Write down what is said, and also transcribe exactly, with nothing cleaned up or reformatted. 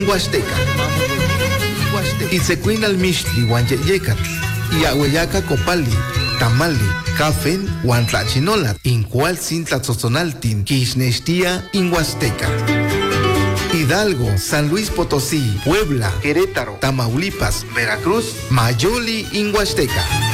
Huasteca. Y se cuina el mishli huanyeyecat. Y ahueyaca copali, tamali, cafen, huantlachinola, in cual sin tlatzozonaltin, quixnestia in Huasteca. Hidalgo, San Luis Potosí, Puebla, Querétaro, Tamaulipas, Veracruz, Mayoli in Huasteca.